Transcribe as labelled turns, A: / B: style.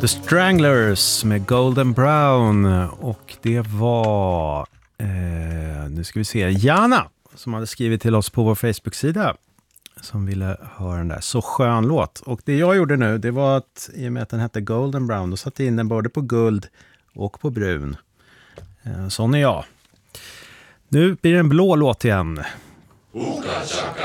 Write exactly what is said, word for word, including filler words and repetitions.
A: The Stranglers med Golden Brown. Och det var, eh, nu ska vi se, Jana som hade skrivit till oss på vår Facebook-sida som ville höra den där. Så skön låt. Och det jag gjorde nu, det var att i och med att den hette Golden Brown, då satte in den både på guld och på brun. Eh, sån är jag. Nu blir det en blå låt igen.